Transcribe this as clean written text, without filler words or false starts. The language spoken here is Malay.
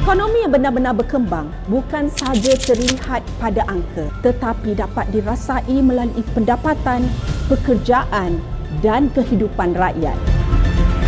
Ekonomi yang benar-benar berkembang bukan sahaja terlihat pada angka, tetapi dapat dirasai melalui pendapatan, pekerjaan dan kehidupan rakyat.